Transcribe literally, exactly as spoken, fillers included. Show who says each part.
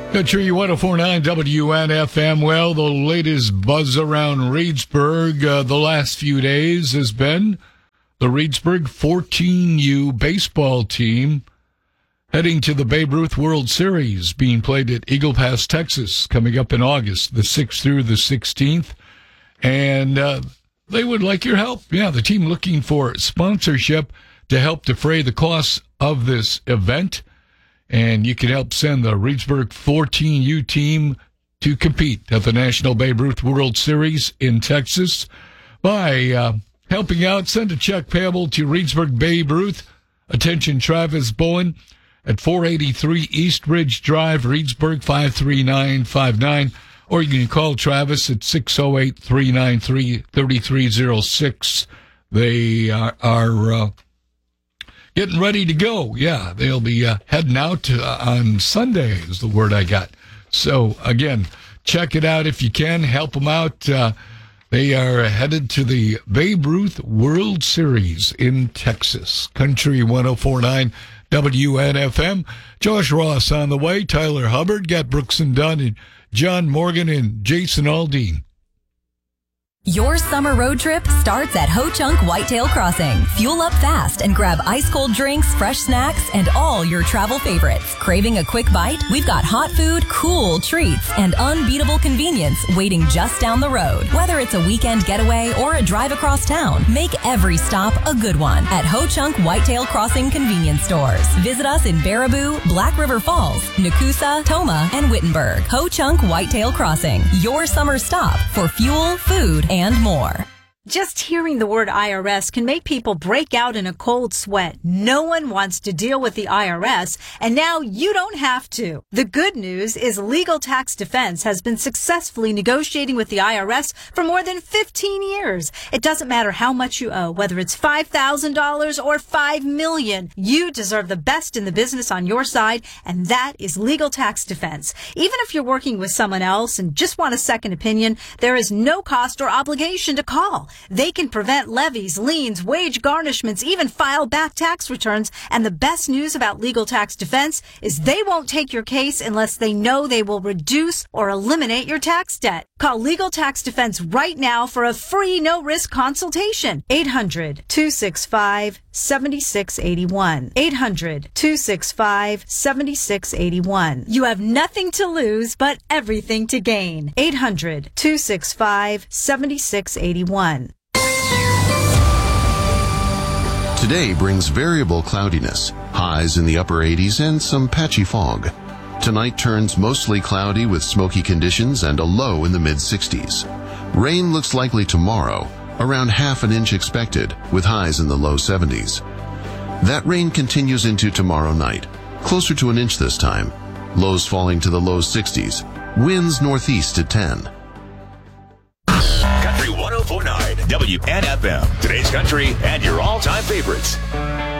Speaker 1: Country one oh four point nine W N F M. Well, the latest buzz around Reedsburg uh, the last few days has been the Reedsburg fourteen U baseball team heading to the Babe Ruth World Series being played at Eagle Pass, Texas, coming up in August, the sixth through the sixteenth. And uh, they would like your help. Yeah, the team looking for sponsorship to help defray the costs of this event. And you can help send the Reedsburg fourteen U team to compete at the National Babe Ruth World Series in Texas by uh, helping out. Send a check payable to Reedsburg Babe Ruth. Attention Travis Bowen at four eighty-three East Ridge Drive, Reedsburg five three nine five nine. Or you can call Travis at six oh eight, three nine three, three three oh six. They are... are uh, Getting ready to go. Yeah, they'll be uh, heading out uh, on Sunday is the word I got. So, again, check it out if you can. Help them out. Uh, they are headed to the Babe Ruth World Series in Texas. Country one oh four point nine W N F M. Josh Ross on the way. Tyler Hubbard. Got Brooks and Dunn and John Morgan and Jason Aldean.
Speaker 2: Your summer road trip starts at Ho Chunk Whitetail Crossing. Fuel up fast and grab ice-cold drinks, fresh snacks, and all your travel favorites. Craving a quick bite? We've got hot food, cool treats, and unbeatable convenience waiting just down the road. Whether it's a weekend getaway or a drive across town, make every stop a good one at Ho Chunk Whitetail Crossing convenience stores. Visit us in Baraboo, Black River Falls, Nakusa, Toma, and Wittenberg. Ho Chunk Whitetail Crossing, your summer stop for fuel, food, and more.
Speaker 3: Just hearing the word I R S can make people break out in a cold sweat. No one wants to deal with the I R S, and now you don't have to. The good news is Legal Tax Defense has been successfully negotiating with the I R S for more than fifteen years. It doesn't matter how much you owe, whether it's five thousand dollars or five million dollars. You deserve the best in the business on your side, and that is Legal Tax Defense. Even if you're working with someone else and just want a second opinion, there is no cost or obligation to call. They can prevent levies, liens, wage garnishments, even file back tax returns. And the best news about Legal Tax Defense is they won't take your case unless they know they will reduce or eliminate your tax debt. Call Legal Tax Defense right now for a free no-risk consultation. eight hundred, two six five, seven six eight one. eight hundred, two six five, seven six eight one. You have nothing to lose but everything to gain. eight hundred, two six five, seven six eight one.
Speaker 4: Today brings variable cloudiness, highs in the upper eighties and some patchy fog. Tonight turns mostly cloudy with smoky conditions and a low in the mid-sixties. Rain looks likely tomorrow, around half an inch expected, with highs in the low seventies. That rain continues into tomorrow night, closer to an inch this time. Lows falling to the low sixties. Winds northeast at ten.
Speaker 5: Country one oh four point nine W N F M. Today's country and your all-time favorites.